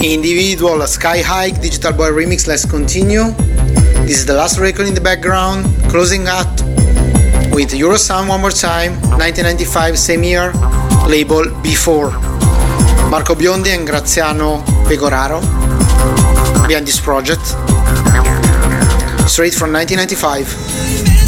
Individual, Sky High, Digital Boy remix, let's continue. This is the last record in the background, closing out with Eurosound one more time, 1995, same year, label B4. Marco Biondi and Graziano Pegoraro behind this project, straight from 1995.